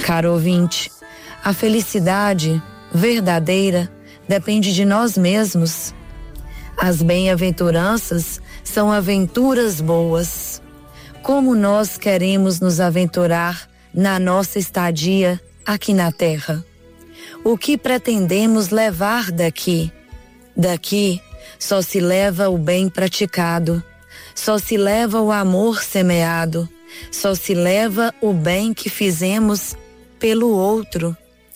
Caro ouvinte, a felicidade verdadeira depende de nós mesmos. As bem-aventuranças são aventuras boas. Como nós queremos nos aventurar na nossa estadia aqui na Terra? O que pretendemos levar daqui? Daqui só se leva o bem praticado, só se leva o amor semeado, só se leva o bem que fizemos pelo outro.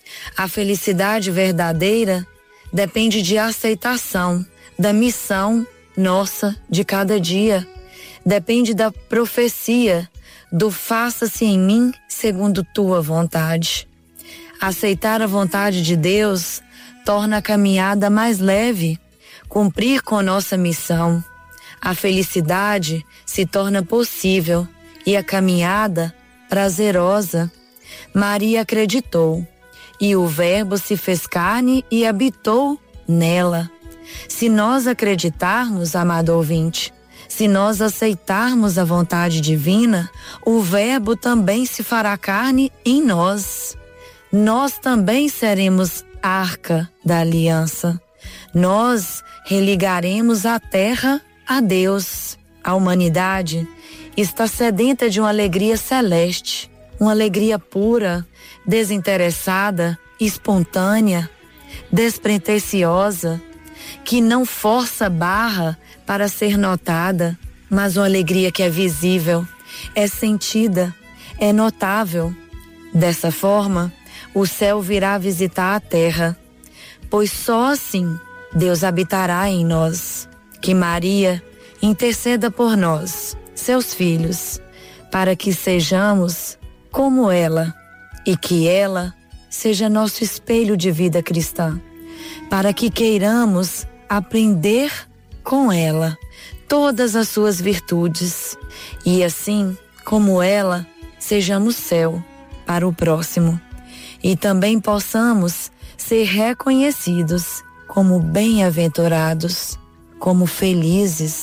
A felicidade verdadeira depende de aceitação da missão nossa de cada dia. Depende da profecia do faça-se em mim segundo tua vontade. Aceitar a vontade de Deus torna a caminhada mais leve, cumprir com nossa missão. A felicidade se torna possível e a caminhada prazerosa. Maria acreditou e o Verbo se fez carne e habitou nela. Se nós acreditarmos, amado ouvinte, se nós aceitarmos a vontade divina, o Verbo também se fará carne em nós. Nós também seremos arca da aliança. Nós religaremos a terra a Deus. A humanidade está sedenta de uma alegria celeste, uma alegria pura, desinteressada, espontânea, despretensiosa, que não força barra para ser notada, mas uma alegria que é visível, é sentida, é notável. Dessa forma, o céu virá visitar a terra, pois só assim Deus habitará em nós. Que Maria interceda por nós, seus filhos, para que sejamos como ela e que ela seja nosso espelho de vida cristã, para que queiramos aprender com ela todas as suas virtudes e assim como ela sejamos céu para o próximo e também possamos ser reconhecidos como bem-aventurados, como felizes,